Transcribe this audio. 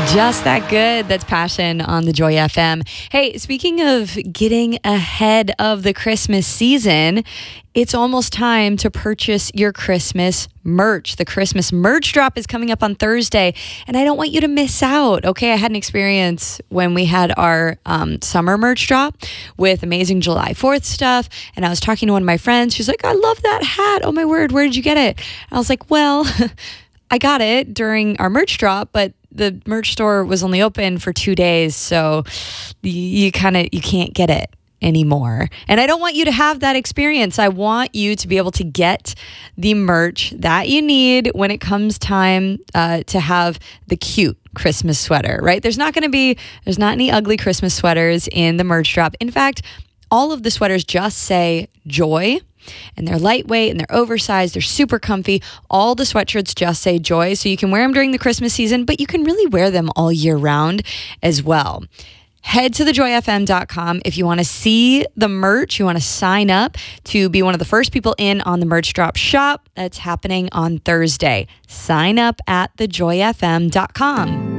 Just that good. That's Passion on the Joy FM. Hey, speaking of getting ahead of the Christmas season, it's almost time to purchase your Christmas merch. The Christmas merch drop is coming up on Thursday, and I don't want you to miss out. Okay, I had an experience when we had our summer merch drop with amazing July 4th stuff, and I was talking to one of my friends. She's like, I love that hat. Oh my word, where did you get it? I was like, well, I got it during our merch drop, but the merch store was only open for 2 days, so you can't get it anymore. And I don't want you to have that experience. I want you to be able to get the merch that you need when it comes time to have the cute Christmas sweater, right? There's not any ugly Christmas sweaters in the merch drop. In fact, all of the sweaters just say joy. And they're lightweight and they're oversized. They're super comfy. All the sweatshirts just say joy. So you can wear them during the Christmas season, but you can really wear them all year round as well. Head to thejoyfm.com if you want to see the merch. You want to sign up to be one of the first people in on the merch drop shop that's happening on Thursday. Sign up at thejoyfm.com.